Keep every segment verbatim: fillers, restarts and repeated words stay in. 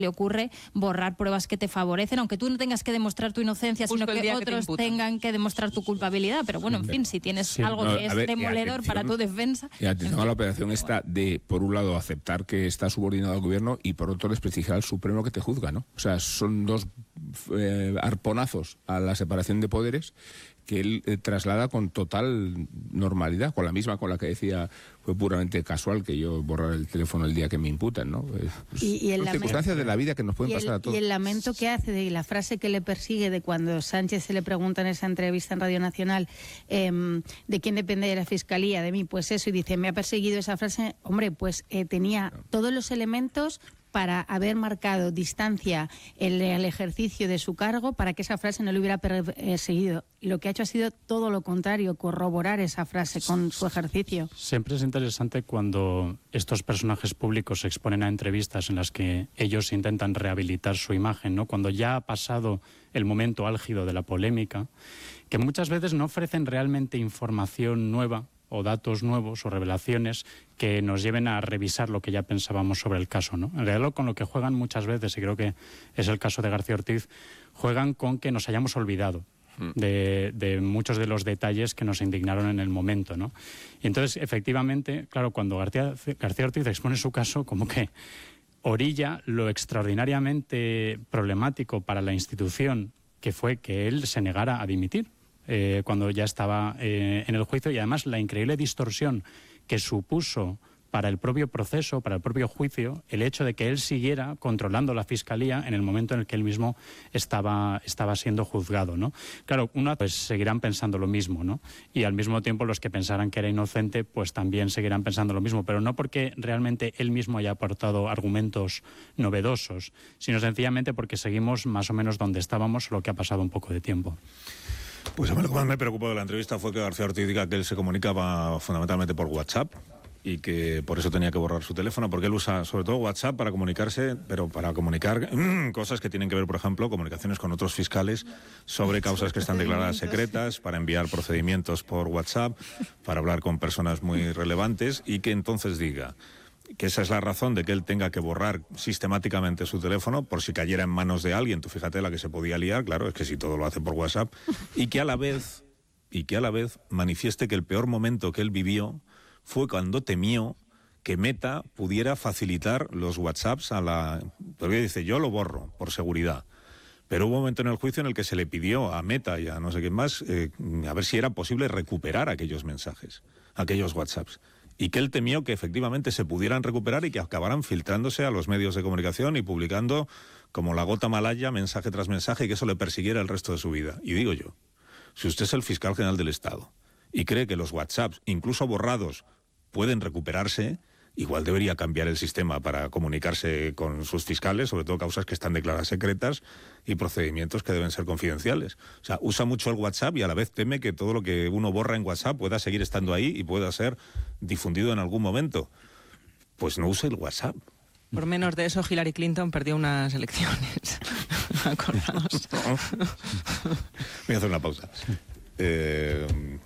le ocurre borrar pruebas que te favorecen, aunque tú no tengas que demostrar tu inocencia, Justo sino que, que otros te tengan que demostrar tu culpabilidad. Pero bueno, en fin, si tienes sí, algo no, que es ver, demoledor para tu defensa... Y atención a la operación esta de, por un lado, aceptar que está subordinado al gobierno y, por otro, desprestigiar al Supremo que te juzga, ¿no? O sea, son dos eh, arponazos a la separación de poderes que él eh, traslada con total normalidad, con la misma con la que decía fue puramente casual que yo borrar el teléfono el día que me imputan, ¿no? Eh, pues, y, y el son circunstancias de la vida que nos pueden y el, pasar a todos. Y el lamento que hace de la frase que le persigue de cuando Sánchez se le pregunta en esa entrevista en Radio Nacional eh, de quién depende de la Fiscalía, de mí, pues eso, y dice, me ha perseguido esa frase, hombre, pues eh, tenía no. todos los elementos para haber marcado distancia en el ejercicio de su cargo para que esa frase no le hubiera perseguido. Lo que ha hecho ha sido todo lo contrario, corroborar esa frase con su ejercicio. Siempre es interesante cuando estos personajes públicos se exponen a entrevistas en las que ellos intentan rehabilitar su imagen, ¿no? Cuando ya ha pasado el momento álgido de la polémica, que muchas veces no ofrecen realmente información nueva o datos nuevos o revelaciones que nos lleven a revisar lo que ya pensábamos sobre el caso, ¿no? En realidad con lo que juegan muchas veces, y creo que es el caso de García Ortiz, juegan con que nos hayamos olvidado de, de muchos de los detalles que nos indignaron en el momento, ¿no? Y entonces, efectivamente, claro, cuando García, García Ortiz expone su caso, como que orilla lo extraordinariamente problemático para la institución que fue que él se negara a dimitir. Eh, cuando ya estaba eh, en el juicio, y además la increíble distorsión que supuso para el propio proceso, para el propio juicio, el hecho de que él siguiera controlando la Fiscalía en el momento en el que él mismo estaba, estaba siendo juzgado, ¿no? Claro, una, pues seguirán pensando lo mismo, ¿no? Y al mismo tiempo los que pensaran que era inocente, pues también seguirán pensando lo mismo, pero no porque realmente él mismo haya aportado argumentos novedosos, sino sencillamente porque seguimos más o menos donde estábamos, lo que ha pasado un poco de tiempo. Pues a mí lo que más me preocupó de la entrevista fue que García Ortiz diga que él se comunicaba fundamentalmente por WhatsApp y que por eso tenía que borrar su teléfono, porque él usa sobre todo WhatsApp para comunicarse, pero para comunicar mmm, cosas que tienen que ver, por ejemplo, comunicaciones con otros fiscales sobre causas que están declaradas secretas, para enviar procedimientos por WhatsApp, para hablar con personas muy relevantes, y que entonces diga que esa es la razón de que él tenga que borrar sistemáticamente su teléfono por si cayera en manos de alguien. Tú fíjate la que se podía liar, claro, es que si todo lo hace por WhatsApp, y que a la vez, y que a la vez manifieste que el peor momento que él vivió fue cuando temió que Meta pudiera facilitar los WhatsApps a la... Porque dice, yo lo borro por seguridad. Pero hubo un momento en el juicio en el que se le pidió a Meta y a no sé quién más eh, a ver si era posible recuperar aquellos mensajes, aquellos WhatsApps. Y que él temió que efectivamente se pudieran recuperar y que acabaran filtrándose a los medios de comunicación y publicando como la gota malaya, mensaje tras mensaje, y que eso le persiguiera el resto de su vida. Y digo yo, si usted es el fiscal general del Estado y cree que los WhatsApps, incluso borrados, pueden recuperarse, igual debería cambiar el sistema para comunicarse con sus fiscales, sobre todo causas que están declaradas secretas y procedimientos que deben ser confidenciales. O sea, usa mucho el WhatsApp y a la vez teme que todo lo que uno borra en WhatsApp pueda seguir estando ahí y pueda ser difundido en algún momento. Pues no use el WhatsApp. Por menos de eso, Hillary Clinton perdió unas elecciones. Acordaos. Voy a hacer una pausa. Eh,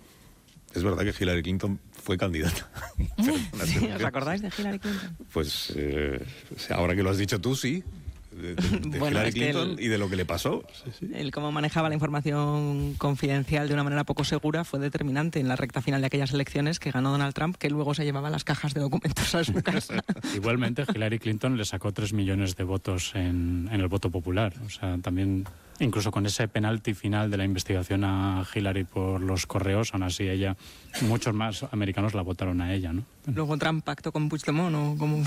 es verdad que Hillary Clinton fue candidata. Sí, ¿os acordáis de Hillary Clinton? Pues eh, ahora que lo has dicho tú, sí. De, de, de bueno, Hillary es Clinton el, y de lo que le pasó. Sí, sí. El cómo manejaba la información confidencial de una manera poco segura fue determinante en la recta final de aquellas elecciones que ganó Donald Trump, que luego se llevaba las cajas de documentos a su casa. Igualmente, Hillary Clinton le sacó tres millones de votos en, en el voto popular. O sea, también, incluso con ese penalti final de la investigación a Hillary por los correos, aún así ella, muchos más americanos la votaron a ella, ¿no? Luego Trump pactó con Puigdemont o como...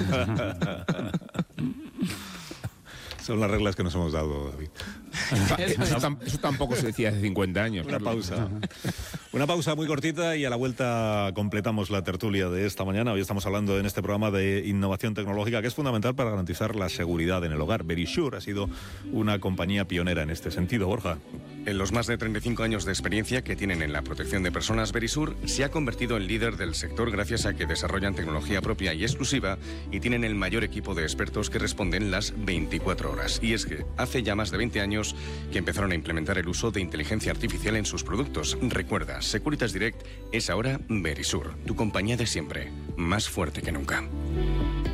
Son las reglas que nos hemos dado, David. Eso, eso, eso tampoco se decía hace cincuenta años. Una Carlos. pausa. Una pausa muy cortita y a la vuelta completamos la tertulia de esta mañana. Hoy estamos hablando en este programa de innovación tecnológica que es fundamental para garantizar la seguridad en el hogar. Verisure ha sido una compañía pionera en este sentido, Borja. En los más de treinta y cinco años de experiencia que tienen en la protección de personas, Verisure se ha convertido en líder del sector gracias a que desarrollan tecnología propia y exclusiva y tienen el mayor equipo de expertos que responden las veinticuatro horas. Y es que hace ya más de veinte años que empezaron a implementar el uso de inteligencia artificial en sus productos. Recuerda, Securitas Direct es ahora Verisure, tu compañía de siempre, más fuerte que nunca.